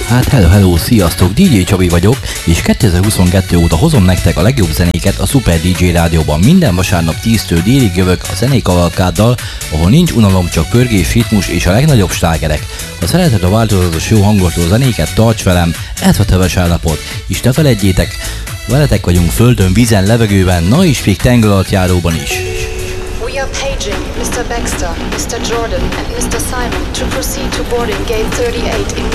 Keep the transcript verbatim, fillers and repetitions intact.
Hát hello, hello, sziasztok, dé dzsé Csabi vagyok, és kétezer-huszonkettő óta hozom nektek a legjobb zenéket a Super dé dzsé Rádióban. Minden vasárnap tíztől délig jövök a zenékavalkáddal, ahol nincs unalom, csak pörgés, ritmus és a legnagyobb slágerek. Ha szereted a változatos jó hangoltó zenéket, tarts velem, ez a te vasárnapot, és ne feledjétek, veletek vagyunk földön, vízen, levegőben, na és még tengeralattjáróban is. We are paging mister Baxter, mister Jordan and mister Simon to proceed to boarding gate thirty-eight in